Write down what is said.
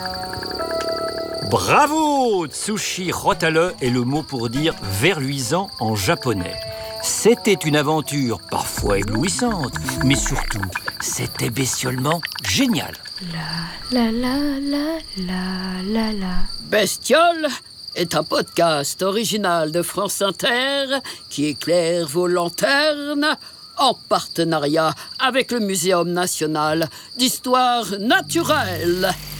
Bravo! Tsushi Rotale est le mot pour dire verluisant en japonais. C'était une aventure parfois éblouissante, mais surtout, c'était bestiolement génial. La la la la la la. Bestiole est un podcast original de France Inter qui éclaire vos lanternes en partenariat avec le Muséum national d'histoire naturelle.